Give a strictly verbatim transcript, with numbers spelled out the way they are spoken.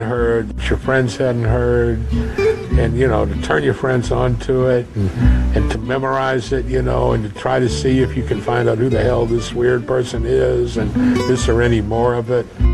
heard, that your friends hadn't heard, and, you know, to turn your friends onto it, and, and to memorize it, you know, and to try to see if you can find out who the hell this weird person is, and is there any more of it.